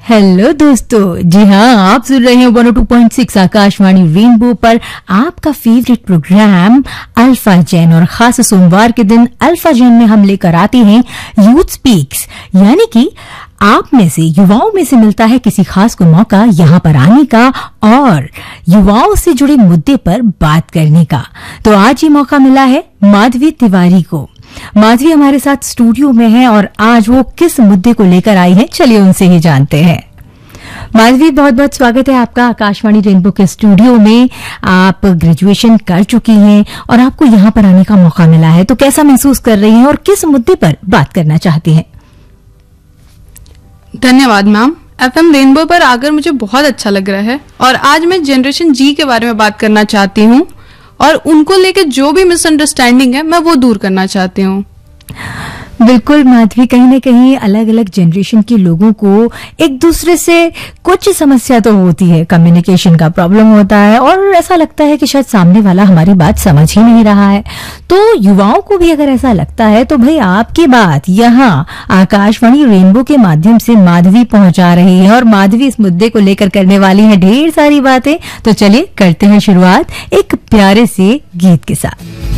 Hello दोस्तों, जी हाँ, आप सुन रहे हैं 102.6 आकाशवाणी रेनबो पर आपका फेवरेट प्रोग्राम अल्फा जैन। और खास सोमवार के दिन अल्फा जैन में हम लेकर आते हैं यूथ स्पीक्स, यानी कि आप में से, युवाओं में से मिलता है किसी खास को मौका यहाँ पर आने का और युवाओं से जुड़े मुद्दे पर बात करने का। तो आज ये मौका मिला है माधवी तिवारी को। माधवी हमारे साथ स्टूडियो में है और आज वो किस मुद्दे को लेकर आई है, चलिए उनसे ही जानते हैं। माधवी, बहुत बहुत स्वागत है आपका आकाशवाणी रेनबो के स्टूडियो में। आप ग्रेजुएशन कर चुकी हैं और आपको यहाँ पर आने का मौका मिला है, तो कैसा महसूस कर रही हैं और किस मुद्दे पर बात करना चाहती हैं? धन्यवाद मैम। एफएम रेनबो पर आकर मुझे बहुत अच्छा लग रहा है और आज मैं जनरेशन जी के बारे में बात करना चाहती हूँ और उनको लेकर जो भी मिसअंडरस्टैंडिंग है मैं वो दूर करना चाहती हूँ। बिल्कुल माधवी, कहीं न कहीं अलग अलग जनरेशन के लोगों को एक दूसरे से कुछ समस्या तो होती है, कम्युनिकेशन का प्रॉब्लम होता है और ऐसा लगता है कि शायद सामने वाला हमारी बात समझ ही नहीं रहा है। तो युवाओं को भी अगर ऐसा लगता है तो भाई आपकी बात यहाँ आकाशवाणी रेनबो के माध्यम से माधवी पहुंचा रही है और माधवी इस मुद्दे को लेकर करने वाली है ढेर सारी बातें। तो चलिए करते हैं शुरुआत एक प्यारे से गीत के साथ।